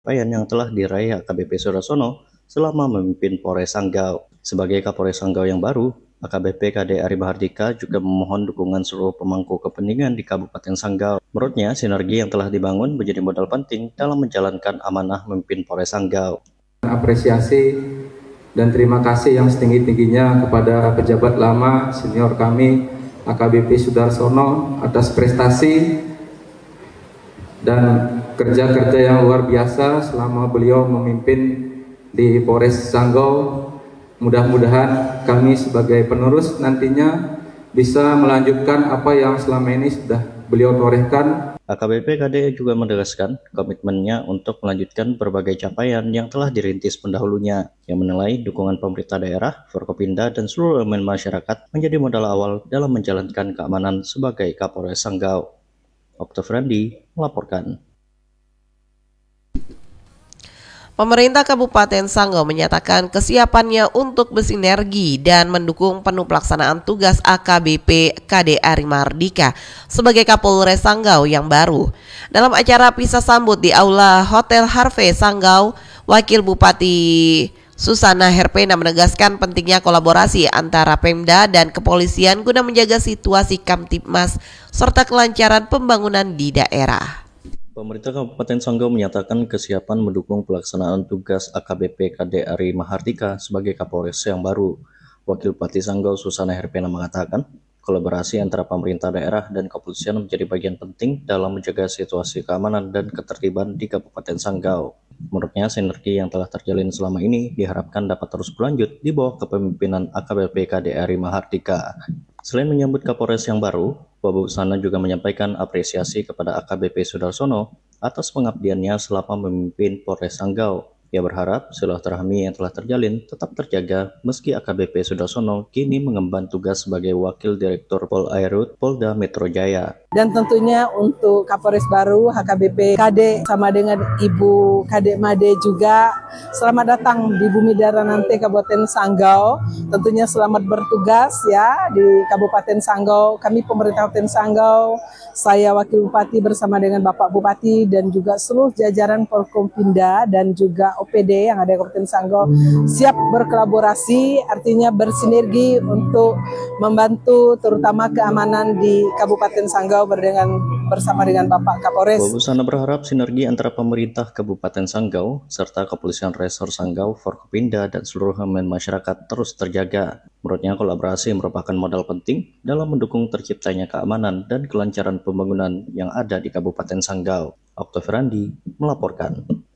Capaian yang telah diraih AKBP Sudarsono selama memimpin Polres Sanggau. Sebagai Kapolres Sanggau yang baru, AKBP KD Ari Mahardika juga memohon dukungan seluruh pemangku kepentingan di Kabupaten Sanggau. Menurutnya, sinergi yang telah dibangun menjadi modal penting dalam menjalankan amanah memimpin Polres Sanggau. Apresiasi dan terima kasih yang setinggi-tingginya kepada pejabat lama senior kami AKBP Sudarsono atas prestasi dan kerja-kerja yang luar biasa selama beliau memimpin di Polres Sanggau. Mudah-mudahan kami sebagai penerus nantinya bisa melanjutkan apa yang selama ini sudah beliau torehkan. AKBP KD juga menegaskan komitmennya untuk melanjutkan berbagai capaian yang telah dirintis pendahulunya, yang menilai dukungan pemerintah daerah, Forkopimda, dan seluruh elemen masyarakat menjadi modal awal dalam menjalankan keamanan sebagai Kapolres Sanggau. Oktofrandi melaporkan. Pemerintah Kabupaten Sanggau menyatakan kesiapannya untuk bersinergi dan mendukung penuh pelaksanaan tugas AKBP KD Ari Mahardika sebagai Kapolres Sanggau yang baru. Dalam acara pisah sambut di Aula Hotel Harvey Sanggau, Wakil Bupati Susana Herpena menegaskan pentingnya kolaborasi antara Pemda dan kepolisian guna menjaga situasi Kamtibmas serta kelancaran pembangunan di daerah. Pemerintah Kabupaten Sanggau menyatakan kesiapan mendukung pelaksanaan tugas AKBP KD Ari Mahardika sebagai Kapolres yang baru. Wakil Bupati Sanggau Susana Herpena mengatakan, kolaborasi antara pemerintah daerah dan kepolisian menjadi bagian penting dalam menjaga situasi keamanan dan ketertiban di Kabupaten Sanggau. Menurutnya, sinergi yang telah terjalin selama ini diharapkan dapat terus berlanjut di bawah kepemimpinan AKBP KD Ari Mahardika. Selain menyambut Kapolres yang baru, Bapak Susana juga menyampaikan apresiasi kepada AKBP Sudarsono atas pengabdiannya selama memimpin Polres Sanggau. Ia berharap silaturahmi yang telah terjalin tetap terjaga meski AKBP Sudarsono kini mengemban tugas sebagai Wakil Direktur Pol Airut Polda Metro Jaya. Dan tentunya untuk Kapolres baru HKBP KD sama dengan Ibu KD Made juga selamat datang di Bumi Daranante Kabupaten Sanggau. Tentunya selamat bertugas ya di Kabupaten Sanggau. Kami pemerintah Kabupaten Sanggau, saya Wakil Bupati bersama dengan Bapak Bupati dan juga seluruh jajaran Forkopimda dan juga OPD yang ada di Kabupaten Sanggau siap berkolaborasi, artinya bersinergi untuk membantu terutama keamanan di Kabupaten Sanggau bersama dengan Bapak Kapolres. Bapak Susana berharap sinergi antara pemerintah Kabupaten Sanggau serta Kepolisian Resor Sanggau, Forkopimda, dan seluruh elemen masyarakat terus terjaga. Menurutnya, kolaborasi merupakan modal penting dalam mendukung terciptanya keamanan dan kelancaran pembangunan yang ada di Kabupaten Sanggau. Oktofrandi melaporkan.